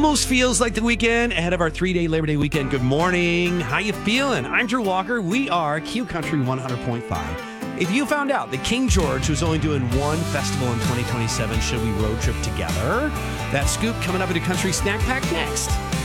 Almost feels like the weekend ahead of our 3-day Labor Day weekend. Good morning. How you feeling? I'm Drew Walker. We are Q Country 100.5. If you found out that King George was only doing one festival in 2027, should we road trip together? That scoop coming up in a country snack pack next.